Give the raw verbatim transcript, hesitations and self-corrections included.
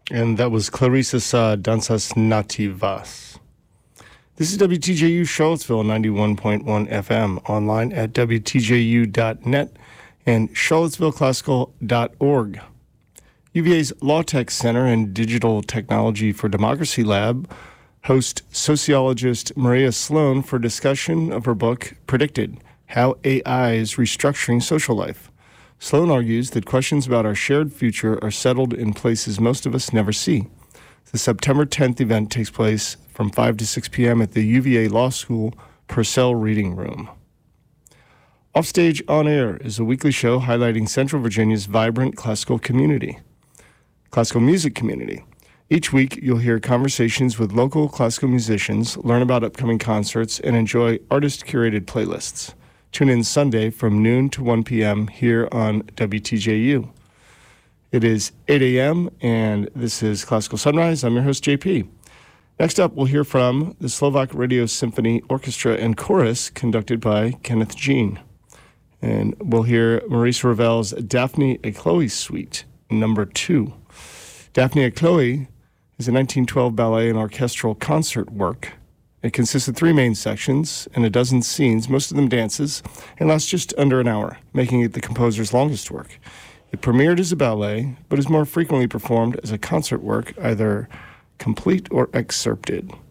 And that was Clarissa Sa Danzas Nativas. This is W T J U Charlottesville, ninety-one point one F M, online at W T J U dot net and Charlottesville Classical dot org. U V A's Law Tech Center and Digital Technology for Democracy Lab host sociologist Maria Sloan for discussion of her book, Predicted: How A I is Restructuring Social Life. Sloan argues that questions about our shared future are settled in places most of us never see. The September tenth event takes place from five to six p.m. at the U V A Law School Purcell Reading Room. Offstage On Air is a weekly show highlighting Central Virginia's vibrant classical community, classical music community. Each week, you'll hear conversations with local classical musicians, learn about upcoming concerts, and enjoy artist-curated playlists. Tune in Sunday from noon to one p.m. here on W T J U. It is eight a.m., and this is Classical Sunrise. I'm your host, J P. Next up, we'll hear from the Slovak Radio Symphony Orchestra and Chorus, conducted by Kenneth Jean. And we'll hear Maurice Ravel's Daphne et Chloe Suite, number two. Daphne et Chloe is a nineteen twelve ballet and orchestral concert work. It consists of three main sections and a dozen scenes, most of them dances, and lasts just under an hour, making it the composer's longest work. It premiered as a ballet, but is more frequently performed as a concert work, either complete or excerpted.